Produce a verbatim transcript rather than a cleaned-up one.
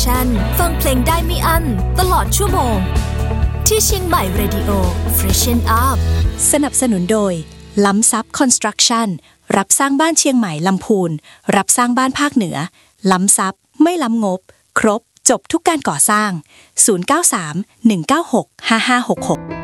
ชันฟังเพลงได้ไม่อั้นตลอดชั่วโมงที่เชียงใหม่ Radio Freshen Up สนับสนุนโดยล้ำซับคอนสตรักชั่นรับสร้างบ้านเชียงใหม่ลำพูนรับสร้างบ้านภาคเหนือล้ำซับไม่ล้ำงบครบจบทุกการก่อสร้างศูนย์ เก้า สาม หนึ่ง เก้า หก ห้า ห้า หก หก